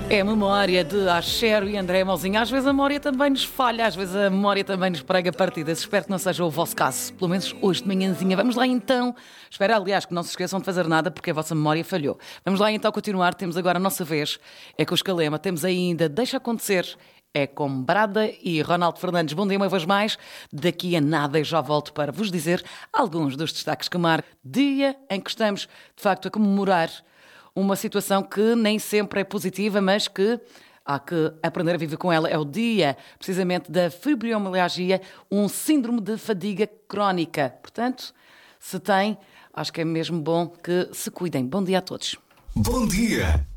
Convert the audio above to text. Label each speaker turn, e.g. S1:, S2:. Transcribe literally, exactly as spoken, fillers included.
S1: É a memória de Axério e André Mouzinho. Às vezes a memória também nos falha, às vezes a memória também nos prega partidas. Espero que não seja o vosso caso, pelo menos hoje de manhãzinha. Vamos lá então. Espero, aliás, que não se esqueçam de fazer nada porque a vossa memória falhou. Vamos lá então continuar. Temos agora a nossa vez. É com o Escalema. Temos ainda Deixa Acontecer. É com Brada e Ronaldo Fernandes. Bom dia uma vez mais. Daqui a nada eu já volto para vos dizer alguns dos destaques que marcam. Dia em que estamos, de facto, a comemorar uma situação que nem sempre é positiva, mas que há que aprender a viver com ela. É o dia, precisamente, da fibromialgia, um síndrome de fadiga crónica. Portanto, se tem, acho que é mesmo bom que se cuidem. Bom dia a todos.
S2: Bom dia!